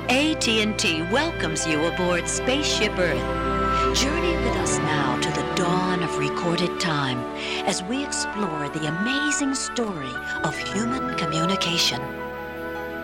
AT&T welcomes you aboard Spaceship Earth. Journey with us now to the dawn of recorded time as we explore the amazing story of human communication.